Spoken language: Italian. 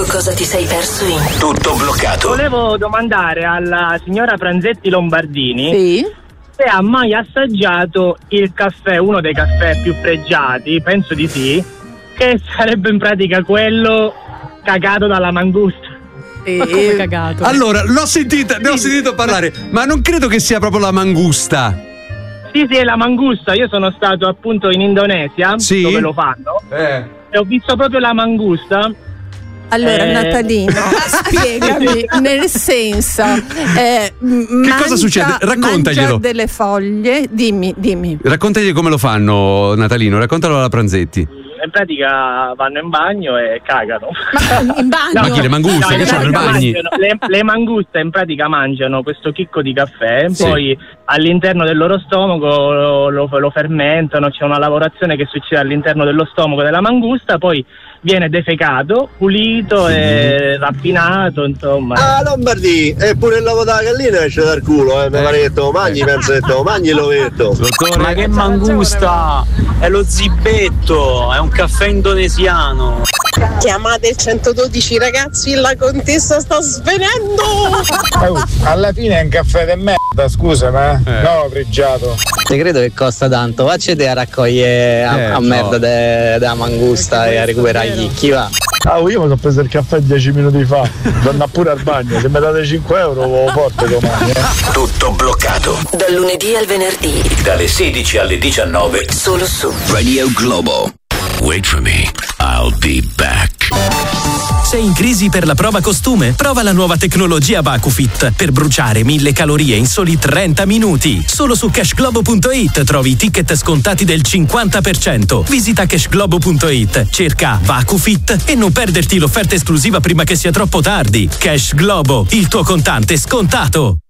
cosa ti sei perso in Tutto bloccato. Volevo domandare alla signora Franzetti Lombardini se ha mai assaggiato il caffè, uno dei caffè più pregiati, penso di sì, che sarebbe in pratica quello cagato dalla mangusta. Cagato. Allora, ne ho sentito parlare, ma non credo che sia proprio la mangusta. Sì, è la mangusta. Io sono stato appunto in Indonesia, dove lo fanno, e ho visto proprio la mangusta. Allora, Natalino, spiegami, nel senso, che cosa succede? Raccontaglielo. Mangia delle foglie, dimmi. Raccontagli come lo fanno, Natalino, raccontalo alla Pranzetti. In pratica vanno in bagno e cagano. Ma in bagno? Ma chi, le manguste? Che c'hanno i bagni? Le manguste in pratica mangiano questo chicco di caffè, poi all'interno del loro stomaco lo fermentano, c'è una lavorazione che succede all'interno dello stomaco della mangusta, poi viene defecato, pulito e raffinato, insomma. Ah, Lombardi, e pure il lavo della gallina esce dal culo, mi pare che te lo mangi, penso che te lo mangi l'ovetto. Ma che mangusta? È lo zibetto, è un caffè indonesiano. Chiamate il 112 ragazzi, la contessa sta svenendo. Alla fine è un caffè di merda, scusa, ma no, pregiato. Ti credo che costa tanto, vaccete a raccogliere a merda della mangusta e a recuperare gli chicchi, va. Io mi sono preso il caffè 10 minuti fa, torna pure al bagno, se mi date 5 euro lo porto domani. Tutto bloccato. Dal lunedì al venerdì, dalle 16 alle 19. solo su Radio Globo. Wait for me, I'll be back. Sei in crisi per la prova costume? Prova la nuova tecnologia VacuFit per bruciare 1000 calorie in soli 30 minuti. Solo su cashglobo.it trovi i ticket scontati del 50%. Visita cashglobo.it, cerca VacuFit e non perderti l'offerta esclusiva prima che sia troppo tardi. Cash Globo, il tuo contante scontato.